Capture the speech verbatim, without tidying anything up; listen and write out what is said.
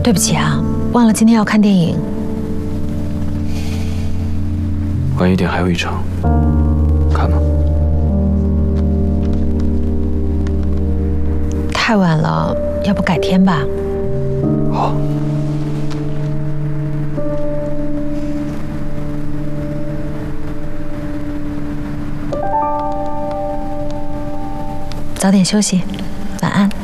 对不起啊，忘了今天要看电影。 晚一点还有一场，看吗？ 太晚了，要不改天吧？ 好。 早点休息，晚安。